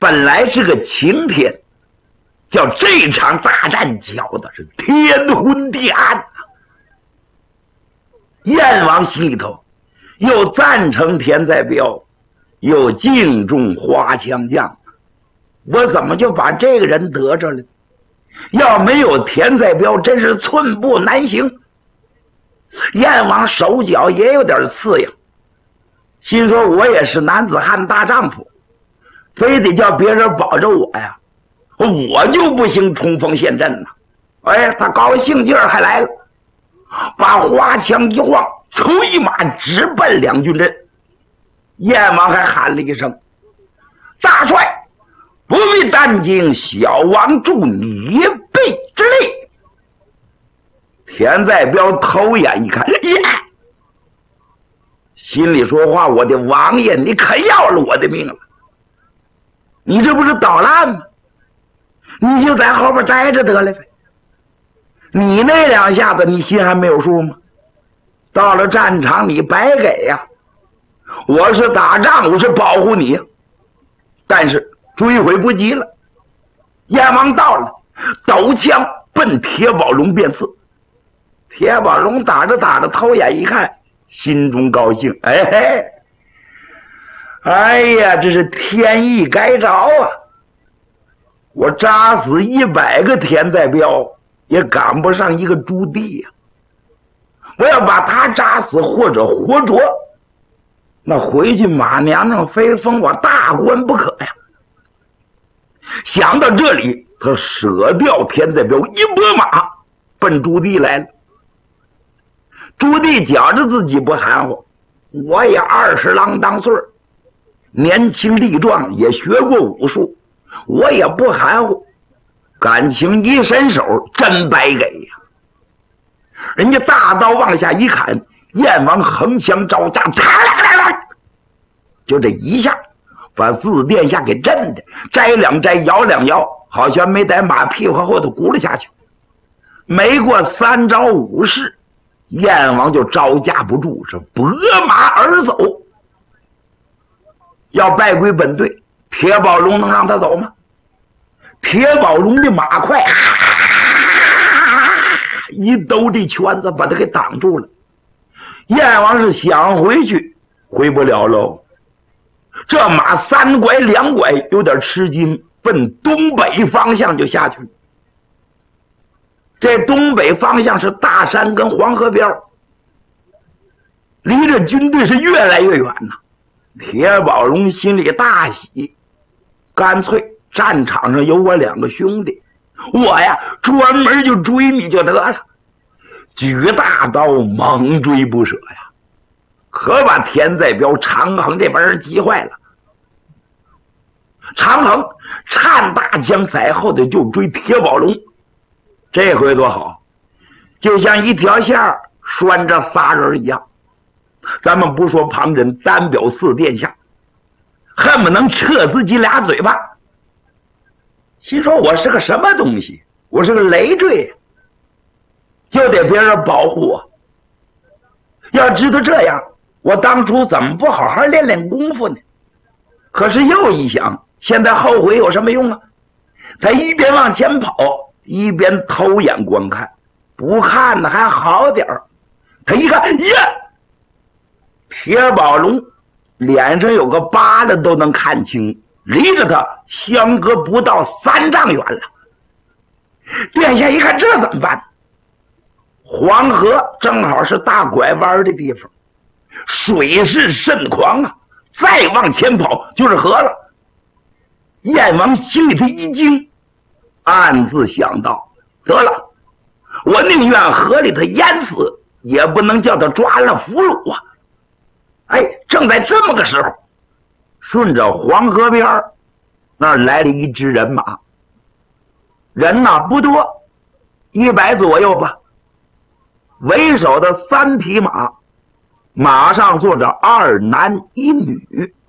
本来是个晴天，叫这场大战搅的是天昏地暗啊。燕王心里头又赞成田在彪，又敬重花枪将，我怎么就把这个人得着了？要没有田在彪，真是寸步难行。燕王手脚也有点刺痒，心说我也是男子汉大丈夫，非得叫别人保着我呀，我就不行冲锋陷阵呐。哎，他高兴劲儿还来了，把花枪一晃，嗖一马直奔两军阵。燕王还喊了一声：“大帅，不必担惊，小王助你备之力。”田在彪偷眼一看，呀，心里说话：“我的王爷，你可要了我的命了！你这不是捣乱吗？你就在后边待着得了呗。你那两下子，你心还没有数吗？到了战场，你白给呀！我是打仗，我是保护你，但是追悔不及了。”燕王到了，抖枪奔铁宝龙便刺。铁宝龙打着打着，偷眼一看，心中高兴，哎嘿，哎呀，这是天意该着啊！我扎死100个田在彪，也赶不上一个朱棣呀！我要把他扎死或者活捉，那回去马娘娘非封我大官不可呀！想到这里，他舍掉田在彪，一拨马奔朱棣来了。朱棣觉着自己不含糊，我也20郎当岁，年轻力壮，也学过武术，我也不含糊，感情一伸手，真白给呀！人家大刀往下一砍，燕王横枪招架，就这一下把自殿下给震的摘两摘，摇两摇，好像没在马屁股后头轱辘下去。没过3招5式，燕王就招架不住，是拨马而走。要败归本队，铁宝龙能让他走吗？铁宝龙的马快，一兜这圈子把他给挡住了。燕王是想回去，回不了喽。这马3拐2拐，有点吃惊，奔东北方向就下去了。这东北方向是大山跟黄河边，离着军队是越来越远呐。铁宝龙心里大喜，干脆战场上有我2个兄弟，我呀专门就追你就得了。举大刀猛追不舍呀，可把田在彪、长衡这帮人急坏了。长衡颤大枪在后头就追铁宝龙，这回多好，就像一条线拴着仨人一样。咱们不说旁人，单表4殿下，恨不能撤自己俩嘴巴。心说我是个什么东西？我是个累赘，就得别人保护我。要知道这样，我当初怎么不好好练练功夫呢？可是又一想，现在后悔有什么用啊？他一边往前跑，一边偷眼观看，不看呢还好点儿。他一看，呀，铁宝龙脸上有个疤了都能看清，离着他相隔不到3丈远了。殿下一看，这怎么办？黄河正好是大拐弯的地方，水势甚狂啊，再往前跑就是河了。燕王心里头一惊，暗自想到，得了，我宁愿河里头淹死，也不能叫他抓了俘虏啊！哎，正在这么个时候，顺着黄河边那儿来了一支人马，人呐不多，100左右吧。为首的3匹马，马上坐着2男1女。